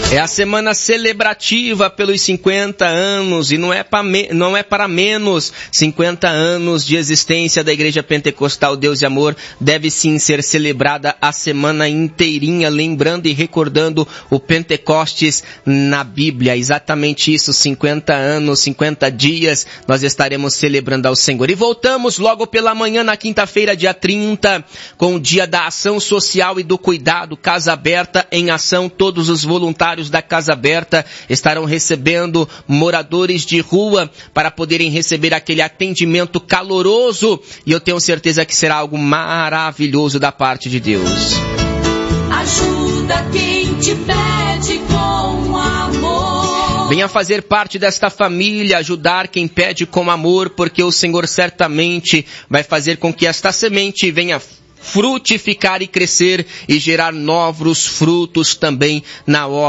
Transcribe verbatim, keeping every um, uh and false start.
É a semana celebrativa pelos cinquenta anos, e não é, pra me, não é para menos. cinquenta anos de existência da Igreja Pentecostal Deus e Amor deve sim ser celebrada a semana inteirinha, lembrando e recordando o Pentecostes na Bíblia. Exatamente isso, cinquenta anos, cinquenta dias, nós estaremos celebrando ao Senhor. E voltamos logo pela manhã, na quinta-feira, dia trinta, com o dia da ação social e do cuidado, Casa Aberta em Ação. Todos os voluntários da Casa Aberta estarão recebendo moradores de rua para poderem receber aquele atendimento caloroso, e eu tenho certeza que será algo maravilhoso da parte de Deus. Ajuda quem te pede com amor. Venha fazer parte desta família, ajudar quem pede com amor, porque o Senhor certamente vai fazer com que esta semente venha frutificar e crescer e gerar novos frutos também na obra.